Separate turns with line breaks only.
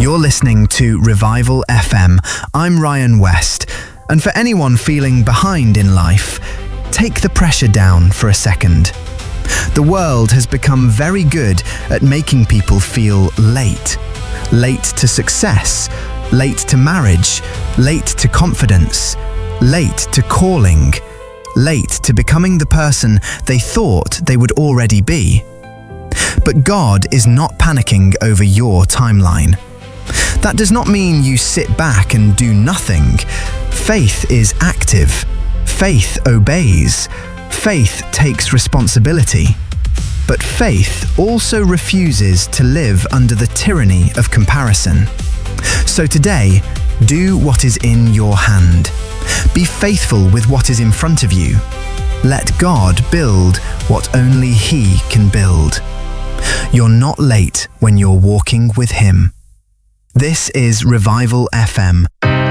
You're listening to Revival FM. I'm Ryan West, and for anyone feeling behind in life, take the pressure down for a second. The world has become very good at making people feel late. Late to success, late to marriage, late to confidence, late to calling, late to becoming the person they thought they would already be. But God is not panicking over your timeline. That does not mean you sit back and do nothing. Faith is active. Faith obeys. Faith takes responsibility. But faith also refuses to live under the tyranny of comparison. So today, do what is in your hand. Be faithful with what is in front of you. Let God build what only He can build. You're not late when you're walking with Him. This is Revival FM.